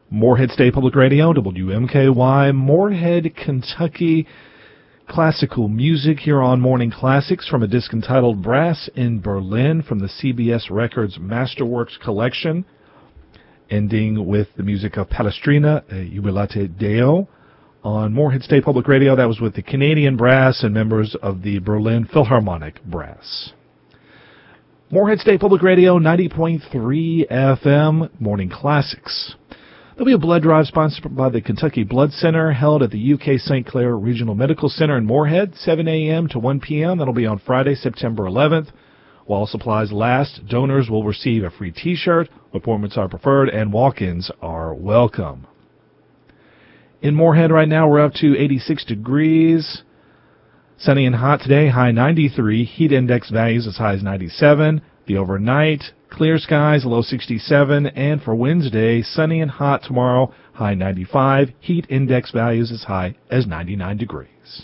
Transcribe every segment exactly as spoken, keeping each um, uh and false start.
Morehead State Public Radio, W M K Y, Morehead, Kentucky. Classical music here on Morning Classics from a disc entitled Brass in Berlin from the C B S Records Masterworks collection, ending with the music of Palestrina, Jubilate Deo. On Morehead State Public Radio, that was with the Canadian Brass and members of the Berlin Philharmonic Brass. Morehead State Public Radio, ninety point three F M, Morning Classics. There'll be a blood drive sponsored by the Kentucky Blood Center, held at the U K Saint Clair Regional Medical Center in Morehead, seven a.m. to one p.m. That'll be on Friday, September eleventh. While supplies last, donors will receive a free T-shirt. Appointments are preferred, and walk-ins are welcome. In Morehead right now, we're up to eighty-six degrees. Sunny and hot today, high ninety-three. Heat index values as high as ninety-seven. The overnight, clear skies, low sixty-seven. And for Wednesday, sunny and hot tomorrow, high ninety-five. Heat index values as high as ninety-nine degrees.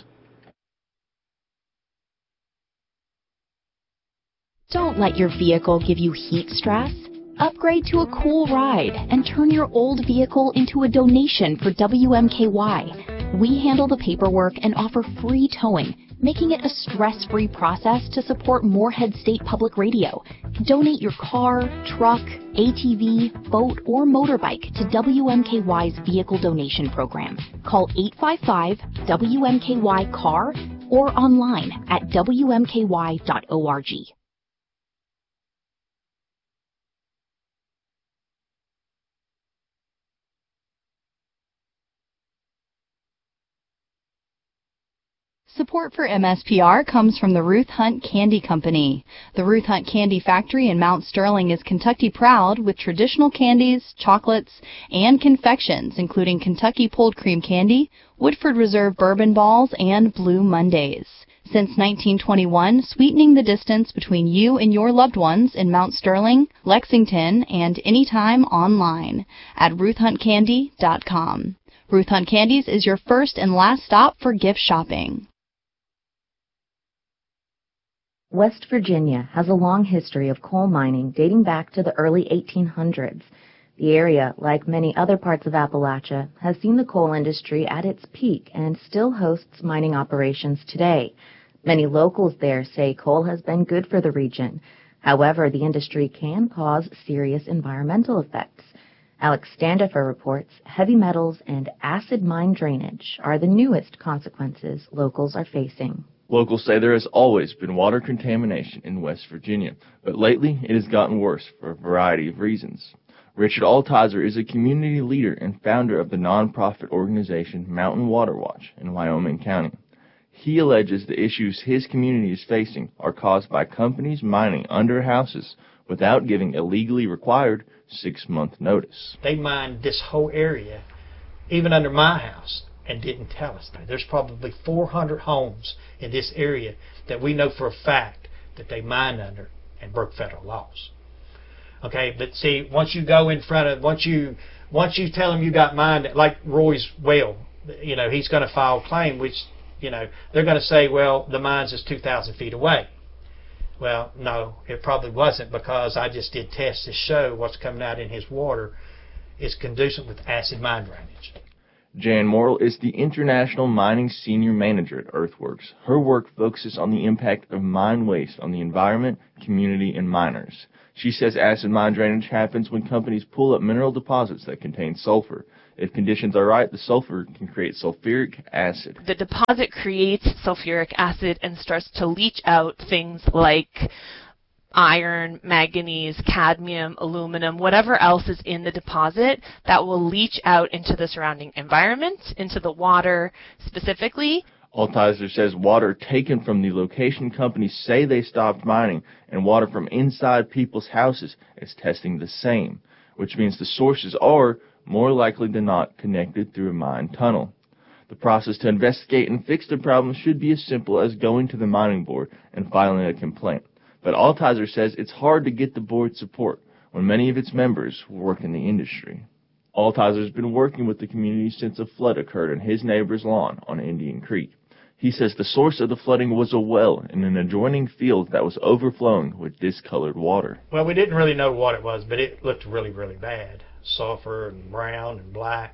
Don't let your vehicle give you heat stress. Upgrade to a cool ride and turn your old vehicle into a donation for W M K Y. We handle the paperwork and offer free towing, making it a stress-free process to support Morehead State Public Radio. Donate your car, truck, A T V, boat, or motorbike to W M K Y's Vehicle Donation Program. Call eight five five W M K Y C A R or online at W M K Y dot org. Support for M S P R comes from the Ruth Hunt Candy Company. The Ruth Hunt Candy Factory in Mount Sterling is Kentucky proud with traditional candies, chocolates, and confections, including Kentucky Pulled Cream Candy, Woodford Reserve Bourbon Balls, and Blue Mondays. Since nineteen twenty-one, sweetening the distance between you and your loved ones in Mount Sterling, Lexington, and anytime online at ruth hunt candy dot com. Ruth Hunt Candies is your first and last stop for gift shopping. West Virginia has a long history of coal mining dating back to the early eighteen hundreds. The area, like many other parts of Appalachia, has seen the coal industry at its peak and still hosts mining operations today. Many locals there say coal has been good for the region. However, the industry can cause serious environmental effects. Alex Standifer reports heavy metals and acid mine drainage are the newest consequences locals are facing. Locals say there has always been water contamination in West Virginia, but lately it has gotten worse for a variety of reasons. Richard Altizer is a community leader and founder of the nonprofit organization Mountain Water Watch in Wyoming County. He alleges the issues his community is facing are caused by companies mining under houses without giving a legally required six-month notice. They mined this whole area, even under my house, and didn't tell us that. There's probably four hundred homes in this area that we know for a fact that they mined under and broke federal laws. Okay, but see, once you go in front of, once you once you tell them you got mined, like Roy's well, you know, he's going to file a claim, which, you know, they're going to say, well, the mines is two thousand feet away. Well, no, it probably wasn't, because I just did tests to show what's coming out in his water is conducive with acid mine drainage. Jan Morrill is the International Mining Senior Manager at Earthworks. Her work focuses on the impact of mine waste on the environment, community, and miners. She says acid mine drainage happens when companies pull up mineral deposits that contain sulfur. If conditions are right, the sulfur can create sulfuric acid. The deposit creates sulfuric acid and starts to leach out things like iron, manganese, cadmium, aluminum, whatever else is in the deposit that will leach out into the surrounding environment, into the water specifically. Altizer says water taken from the location companies say they stopped mining and water from inside people's houses is testing the same, which means the sources are, more likely than not, connected through a mine tunnel. The process to investigate and fix the problem should be as simple as going to the mining board and filing a complaint. But Altizer says it's hard to get the board's support when many of its members work in the industry. Altizer has been working with the community since a flood occurred on his neighbor's lawn on Indian Creek. He says the source of the flooding was a well in an adjoining field that was overflowing with discolored water. Well, we didn't really know what it was, but it looked really, really bad. Sulfur and brown and black.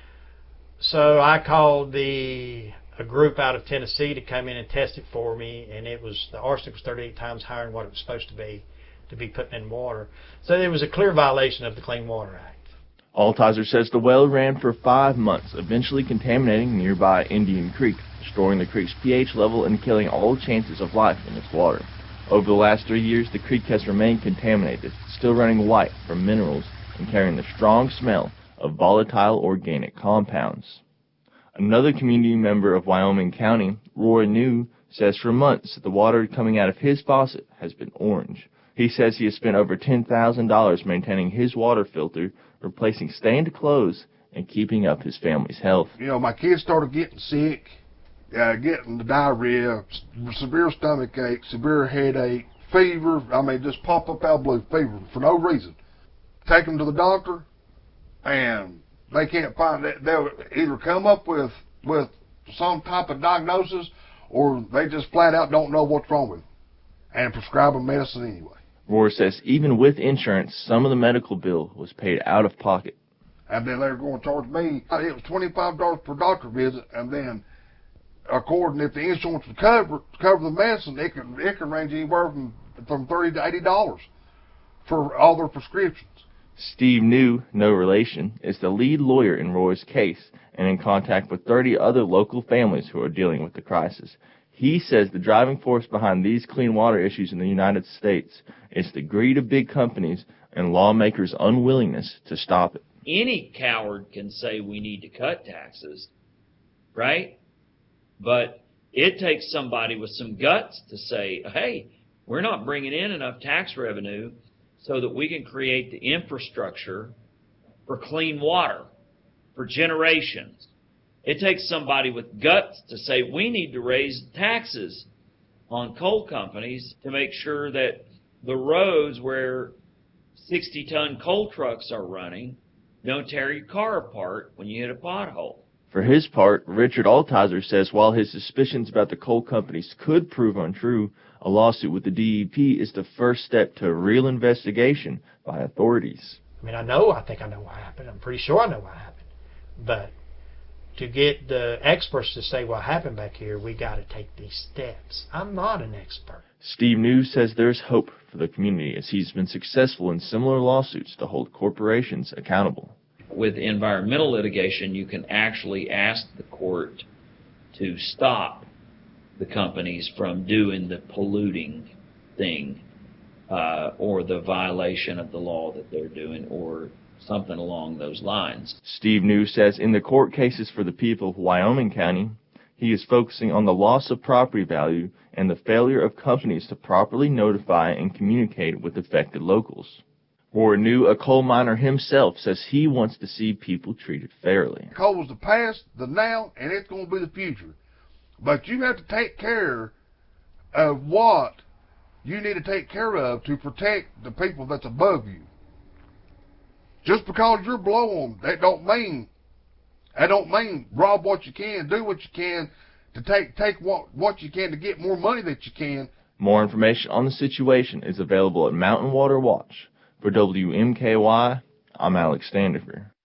So I called the a group out of Tennessee to come in and test it for me, and it was the arsenic was thirty-eight times higher than what it was supposed to be to be putting in water. So it was a clear violation of the Clean Water Act. Altizer says the well ran for five months, eventually contaminating nearby Indian Creek, destroying the creek's pH level and killing all chances of life in its water. Over the last three years, the creek has remained contaminated, still running white from minerals and carrying the strong smell of volatile organic compounds. Another community member of Wyoming County, Roy New, says for months the water coming out of his faucet has been orange. He says he has spent over ten thousand dollars maintaining his water filter, replacing stained clothes, and keeping up his family's health. You know, my kids started getting sick, uh, getting the diarrhea, severe stomach ache, severe headache, fever. I mean, just pop up out of blue, fever for no reason. Take them to the doctor, and they can't find it. They'll either come up with with some type of diagnosis, or they just flat out don't know what's wrong with them and prescribe them medicine anyway. Rohr says even with insurance, some of the medical bill was paid out of pocket. And then they were going to charge me, it was twenty-five dollars per doctor visit, and then according, if the insurance would cover cover the medicine, it can it can range anywhere from from thirty to eighty dollars for all their prescriptions. Steve New, no relation, is the lead lawyer in Roy's case and in contact with thirty other local families who are dealing with the crisis. He says the driving force behind these clean water issues in the United States is the greed of big companies and lawmakers' unwillingness to stop it. Any coward can say we need to cut taxes, right? But it takes somebody with some guts to say, hey, we're not bringing in enough tax revenue so that we can create the infrastructure for clean water for generations. It takes somebody with guts to say we need to raise taxes on coal companies to make sure that the roads where sixty-ton coal trucks are running don't tear your car apart when you hit a pothole. For his part, Richard Altizer says while his suspicions about the coal companies could prove untrue, a lawsuit with the D E P is the first step to a real investigation by authorities. I mean, I know, I think I know what happened. I'm pretty sure I know what happened. But to get the experts to say what happened back here, we got to take these steps. I'm not an expert. Steve New says there's hope for the community as he's been successful in similar lawsuits to hold corporations accountable. With environmental litigation, you can actually ask the court to stop the companies from doing the polluting thing uh, or the violation of the law that they're doing or something along those lines. Steve New says in the court cases for the people of Wyoming County, he is focusing on the loss of property value and the failure of companies to properly notify and communicate with affected locals. Roy New, a coal miner himself, says he wants to see people treated fairly. Coal is the past, the now, and it's going to be the future. But you have to take care of what you need to take care of to protect the people that's above you. Just because you're below them, that don't mean that don't mean rob what you can, do what you can to take take what what you can to get more money that you can. More information on the situation is available at Mountain Water Watch. For W M K Y, I'm Alex Standifer.